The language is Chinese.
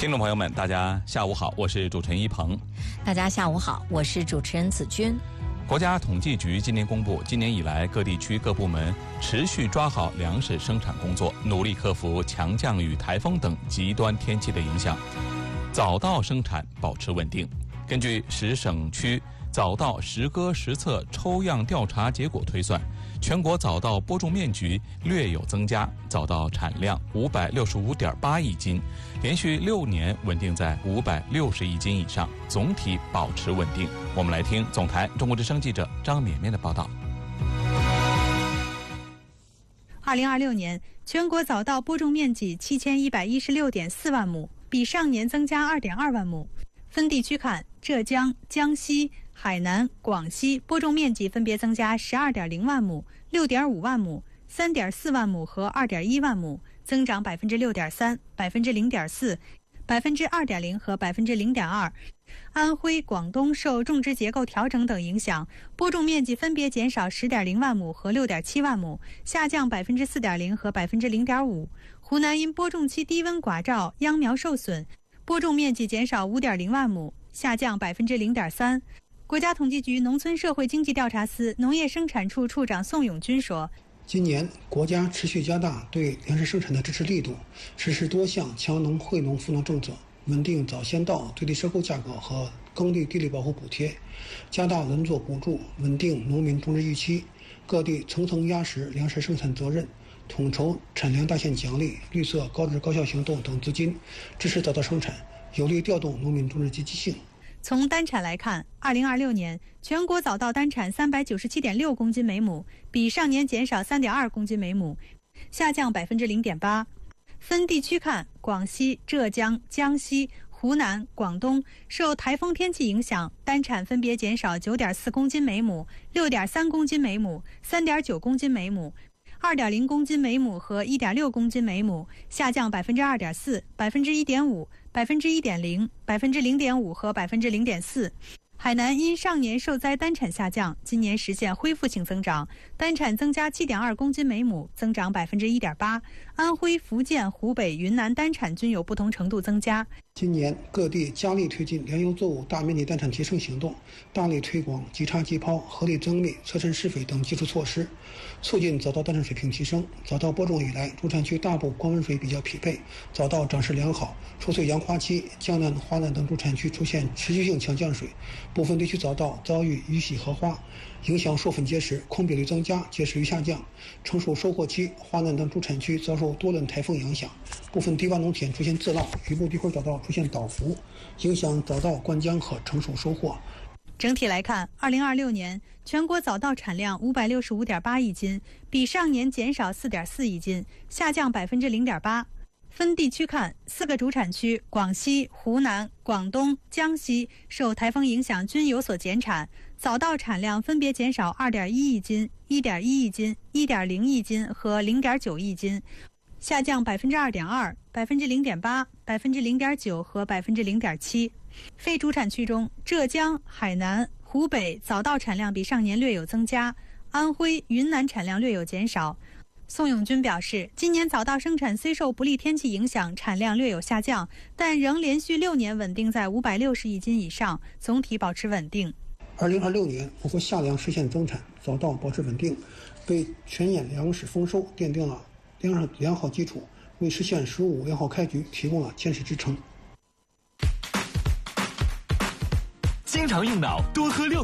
听众朋友们，大家下午好，我是主持人一鹏。 大家下午好，我是主持人子君。 国家统计局今年公布，今年以来各地区各部门持续抓好粮食生产工作，努力克服强降雨、台风等极端天气的影响，早稻生产保持稳定。根据10省区早稻实割实测抽样调查结果推算，全国早稻播种面积略有增加，早稻产量565.8亿斤，连续6年稳定在560亿斤以上，总体保持稳定。我们来听总台中国之声记者张绵绵的报道。 2026年，全国早稻播种面积7116.4万亩，比上年增加2.2万亩。分地区看，浙江、江西、海南、广西播种面积分别增加12.0万亩、6.5万亩、3.4万亩和2.1万亩，增长6.3%、0.4%、2.0%和0.2%。安徽、广东受种植结构调整等影响，播种面积分别减少10.0万亩和6.7万亩，下降4.0%和0.5%。湖南因播种期低温寡照，秧苗受损，播种面积减少5.0万亩，下降0.3%。国家统计局农村社会经济调查司农业生产处处长宋永军说， 今年国家持续加大对粮食生产的支持力度，实施多项强农惠农扶农政策，稳定早先稻最低收购价格和耕地地力保护补贴，加大轮作补助，稳定农民种植预期，各地层层压实粮食生产责任，统筹产粮大县奖励、绿色高质高效行动等资金，支持早稻生产，有力调动农民种植积极性。 从单产来看，2026年全国早稻单产397.6公斤每亩，比上年减少3.2公斤每亩，下降0.8%。分地区看，广西、浙江、江西、湖南、广东受台风天气影响，单产分别减少9.4公斤每亩、6.3公斤每亩、3.9公斤每亩、2.0公斤每亩和1.6公斤每亩，下降2.4%、1.5%、1.0%、0.5%和0.4%。海南因上年受灾单产下降，今年实现恢复性增长，单产增加7.2公斤每亩，增长1.8%。安徽、福建、湖北、云南单产均有不同程度增加。 今年各地加力推进粮油作物大面积单产提升行动，大力推广即插即抛、合理增密、侧身施肥等技术措施，促进早稻单产水平提升。早稻播种以来，主产区大部光温水比较匹配，早稻长势良好。除穗杨花期，江南、华南等主产区出现持续性强降水，部分地区早稻遭遇雨洗荷花，影响授粉结实，空比率增加，结实率下降。成熟收获期，华南等主产区遭受多轮台风影响，部分低洼农田出现自涝，局部地块早稻出现倒伏，影响早稻灌浆和成熟收获。 整体来看，2026年全国早稻产量565.8亿斤，比上年减少4.4亿斤，下降0.8%。分地区看，4个主产区广西、湖南、广东、江西受台风影响均有所减产，早稻产量分别减少2.1亿斤、1.1亿斤、1.0亿斤和0.9亿斤，下降2.2%、0.8%、0.9%和0.7%。非主产区中，浙江、海南、湖北早稻产量比上年略有增加，安徽、云南产量略有减少。宋永军表示，今年早稻生产虽受不利天气影响，产量略有下降，但仍连续6年稳定在560亿斤以上，总体保持稳定。 2026年，我国夏粮实现增产，早稻保持稳定，为全年粮食丰收奠定了良好基础，为实现“十五五”良好开局提供了坚实支撑。 经常用脑，多喝6